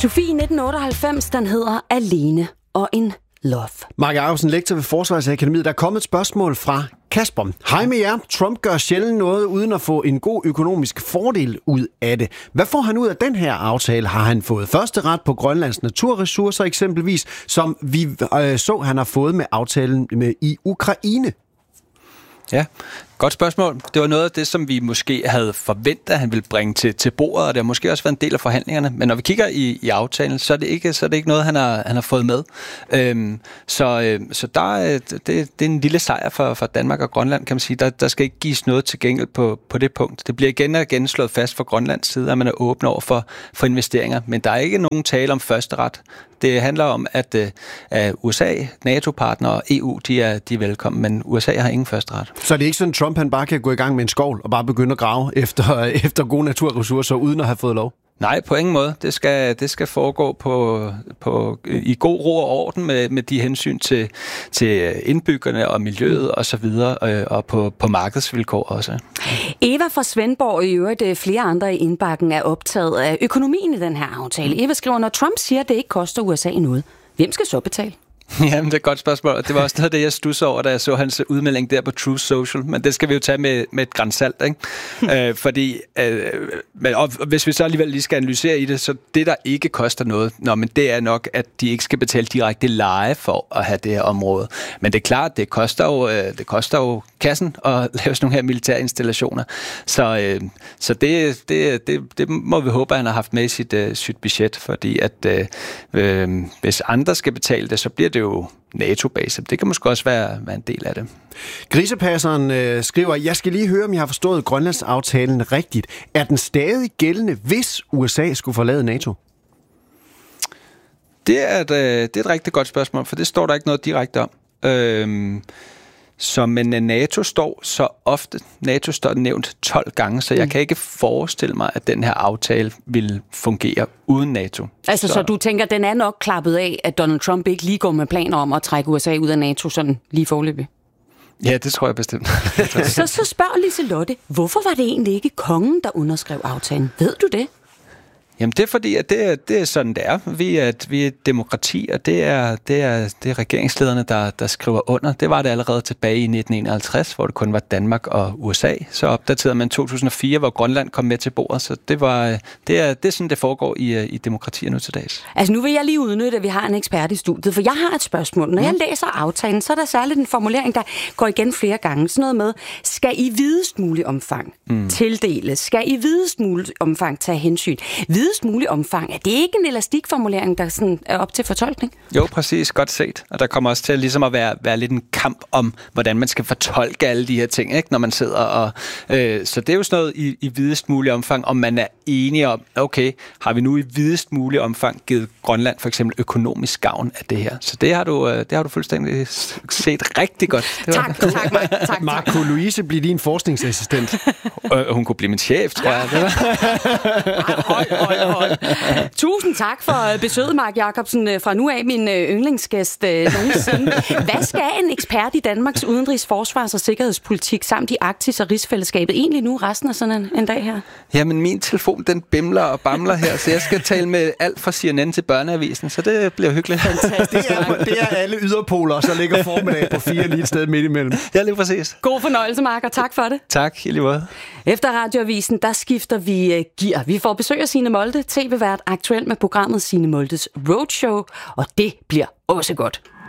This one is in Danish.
Sofie 1998, den hedder Alene og en Love. Mark Jacobsen, lektor ved Forsvarsakademiet. Der er kommet et spørgsmål fra Kasper. Hej med jer. Trump gør sjældent noget uden at få en god økonomisk fordel ud af det. Hvad får han ud af den her aftale? Har han fået første ret på Grønlands naturressourcer eksempelvis, som vi han har fået med aftalen med i Ukraine? Ja, godt spørgsmål. Det var noget af det, som vi måske havde forventet, at han ville bringe til bordet, og det har måske også været en del af forhandlingerne. Men når vi kigger i aftalen, så er det ikke noget, han har fået med. Så det er en lille sejr for Danmark og Grønland, kan man sige. Der skal ikke gives noget til gengæld på det punkt. Det bliver igen og igen slået fast fra Grønlands side, at man er åben over for investeringer. Men der er ikke nogen tale om første ret. Det handler om, at USA, NATO-partnere og EU, de er velkommen, men USA har ingen første ret. Så det er ikke sådan, Trump han bare kan gå i gang med en skovl og bare begynde at grave efter gode naturressourcer, uden at have fået lov? Nej, på ingen måde. Det skal foregå i god ro og orden med de hensyn til indbyggerne og miljøet og så videre, og på markedsvilkår også. Eva fra Svendborg og i øvrigt flere andre i indbakken er optaget af økonomien i den her aftale. Eva skriver, når Trump siger, at det ikke koster USA noget, hvem skal så betale? Jamen, det er et godt spørgsmål, og det var også noget af det, jeg studsede over, da jeg så hans udmelding der på Truth Social, men det skal vi jo tage med et gran salt, ikke? Fordi, og hvis vi så alligevel lige skal analysere i det, så det, der ikke koster noget, men det er nok, at de ikke skal betale direkte leje for at have det her område. Men det er klart, det koster jo kassen at lave sådan nogle her militære installationer. Så det må vi håbe, at han har haft med i sit budget, fordi at hvis andre skal betale det, så bliver det jo NATO-base. Det kan måske også være en del af det. Grisepasseren skriver, jeg skal lige høre, om jeg har forstået Grønlandsaftalen rigtigt. Er den stadig gældende, hvis USA skulle forlade NATO? Det er et rigtig godt spørgsmål, for det står der ikke noget direkte om. Men NATO står så ofte. NATO står nævnt 12 gange, så jeg kan ikke forestille mig, at den her aftale vil fungere uden NATO. Altså, så du tænker, den er nok klappet af, at Donald Trump ikke lige går med planer om at trække USA ud af NATO sådan lige foreløbig? Ja, det tror jeg bestemt. Så spørger Liselotte, hvorfor var det egentlig ikke kongen, der underskrev aftalen? Ved du det? Jamen, det er fordi, at det er sådan, det er. Vi er et demokrati, og det er regeringslederne, der skriver under. Det var det allerede tilbage i 1951, hvor det kun var Danmark og USA. Så opdaterede man 2004, hvor Grønland kom med til bordet. Så det er sådan, det foregår i demokratier nu til dags. Altså, nu vil jeg lige udnytte, at vi har en ekspert i studiet, for jeg har et spørgsmål. Når jeg læser aftalen, så er der særligt en formulering, der går igen flere gange. Sådan noget med, skal i videst mulig omfang tildeles? Skal i videst mulig omfang tage hensyn? Videst mulig omfang. Er det ikke en elastikformulering, der sådan er op til fortolkning? Jo, præcis. Godt set. Og der kommer også til ligesom at være lidt en kamp om, hvordan man skal fortolke alle de her ting, ikke? Når man sidder og... så det er jo sådan noget i videst mulig omfang, om man er enige om, okay, har vi nu i videst mulig omfang givet Grønland for eksempel økonomisk gavn af det her? Så det har du fuldstændig set rigtig godt. Tak, Mark. Mark, kunne Louise blive din forskningsassistent? Hun kunne blive min chef, tror jeg. Hold. Tusind tak for besøget, Mark Jacobsen. Fra nu af min yndlingsgæst nogensinde. Hvad skal en ekspert i Danmarks udenrigs-, forsvars- og sikkerhedspolitik samt i Arktis og rigsfællesskabet egentlig nu resten af sådan en dag her? Jamen, min telefon, den bimler og bamler her, så jeg skal tale med alt fra CNN til Børneavisen, så det bliver hyggeligt. Fantastisk. Det er alle yderpoler, så ligger formiddag på 4 lige et sted midt imellem. Ja, lige præcis. God fornøjelse, Mark, og tak for det. Tak, i lige måde. Efter Radioavisen, der skifter vi gear. Vi får besøg af Signe Molde, tv-vært aktuelt med programmet Signe Moldes Roadshow, og det bliver også godt.